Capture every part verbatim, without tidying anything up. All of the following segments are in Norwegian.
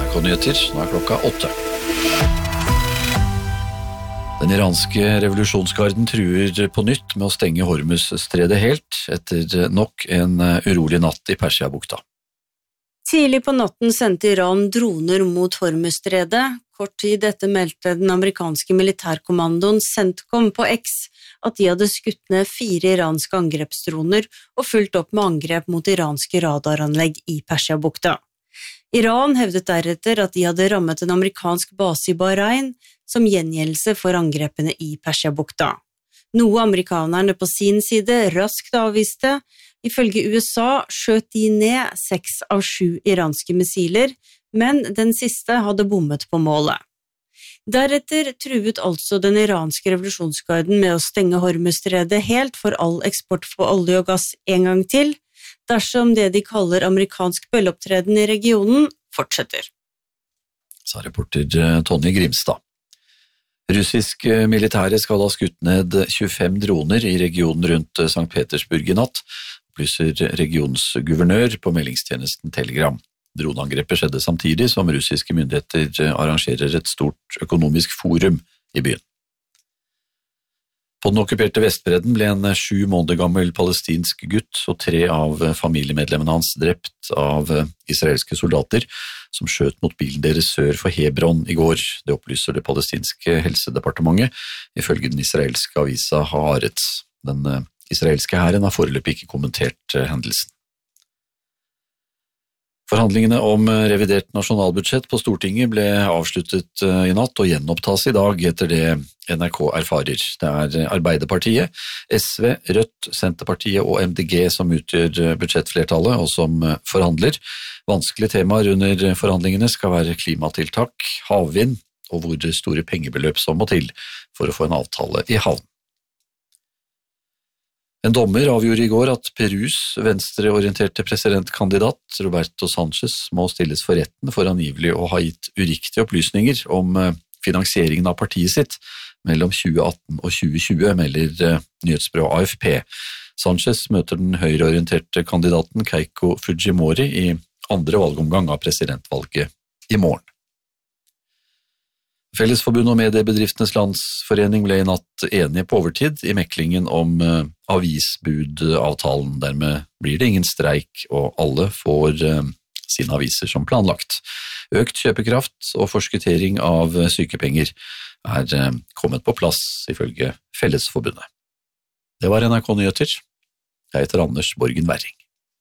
N R K-nyheter, nå er klokka åtte. Den iranske revolusjonsgarden truer på nytt med å stenge Hormuz-stredet helt etter nok en urolig natt i Persiabukta. Tidlig på natten sendte Iran droner mot Hormuz-stredet. Kort tid etter meldte den amerikanske militærkommandoen CENTCOM på X at de hadde skutt ned fire iranske angrepsdroner og fulgt opp med angrep mot iranske radaranlegg i Persiabukta. Iran hevdet deretter at de hadde rammet en amerikansk base i Bahrain som gjengjeldelse for angrepene i Persiabukta. Noe amerikanerne på sin side raskt avviste. Ifølge U S A skjøt de ned seks av sju iranske missiler, men den siste hadde bommet på målet. Deretter truet altså den iranske revolusjonsgarden med å stenge Hormuz-stredet helt for all eksport for olje og gass en gang til, dersom det de kaller amerikansk bølleopptreden i regionen fortsetter. Sa reporter Tonje Grimstad. Russisk militære skal ha skutt ned tjuefem droner i regionen rundt Sankt Petersburg i natt, opplyser regionsguvernør på meldingstjenesten Telegram. Droneangrepet skjedde samtidig som russiske myndigheter arrangerer et stort økonomisk forum i byen. På den okkuperte Vestbredden ble en sju måneder gammel palestinsk gutt og tre av familiemedlemmene hans drept av israelske soldater som skjøt mot bilen deres sør for Hebron i går. Det opplyser det palestinske helsedepartementet, ifølge den israelske avisa Haaretz. Den israelske hæren har foreløpig ikke kommentert hendelsen. Forhandlingene om revidert nasjonalbudsjett på Stortinget ble avsluttet i natt og gjenopptas i dag etter det N R K erfarer. Det er Arbeiderpartiet, S V, Rødt, Senterpartiet og M D G som utgjør budsjettflertallet og som forhandler. Vanskelige temaer under forhandlingene skal være klimatiltak, havvind og hvor store pengebeløp som må til for å få en avtale i havn. En dommer avgjorde i går at Perus venstreorienterte presidentkandidat Roberto Sanchez må stilles for retten for angivelig å ha gitt uriktige opplysninger om finansieringen av partiet sitt mellom tjue atten og tjue tjue, melder nyhetsbyrået A F P. Sanchez møter den høyreorienterte kandidaten Keiko Fujimori i andre valgomgang av presidentvalget i morgen. Fellesforbundet og Mediebedriftenes Landsforening ble i natt enige på overtid i meklingen om avisbudavtalen. Dermed blir det ingen streik, og alle får sine aviser som planlagt. Økt kjøpekraft og forskuttering av sykepenger er kommet på plass, ifølge Fellesforbundet. Det var N R K-nyheter. Jeg heter Anders Borgen Werring.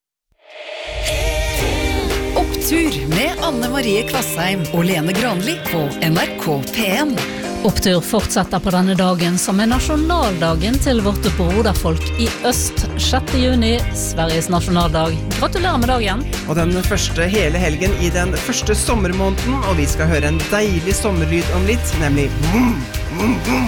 Opptur med Anne Marie Kvassheim og Lene Granli på N R K P en. Opptur fortsetter på denne dagen som er nasjonaldagen til vårt broderfolk i øst. sjette juni, Sveriges nasjonaldag. Gratulerer med dagen. Og den første hele helgen i den første sommermåneden, og vi skal høre en deilig sommerlyd om litt, nemlig vroom, vroom, vroom.